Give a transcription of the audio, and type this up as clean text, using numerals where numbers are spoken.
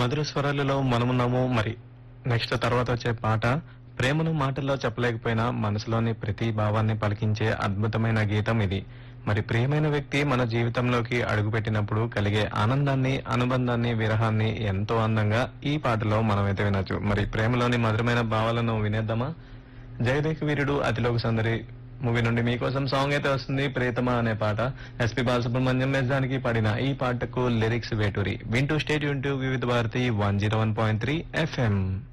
మధుర స్వరాలలో మనమున్నాము. మరి నెక్స్ట్ తర్వాత వచ్చే పాట ప్రేమను మాటల్లో చెప్పలేకపోయినా మనసులోని ప్రతి భావాన్ని పలికించే అద్భుతమైన గీతం ఇది. మరి ప్రియమైన వ్యక్తి మన జీవితంలోకి అడుగుపెట్టినప్పుడు కలిగే ఆనందాన్ని, అనుబంధాన్ని, విరహాన్ని ఎంతో అందంగా ఈ పాటలో మనమైతే వినొచ్చు. మరి ప్రేమలోని మధురమైన భావాలను వినేద్దామా? జగదేక వీరుడు అతిలోక సుందరి మూవీ నుండి మీకోసం సాంగ్ అయితే వస్తుంది, ప్రియతమా అనే పాట. ఎస్పీ బాలసుబ్రహ్మణ్యం మెజానికి పాడిన ఈ పాటకు లిరిక్స్ వేటూరి. వింటూ స్టేట్ యూన్ టు వివిధ భారతి 101.3 FM.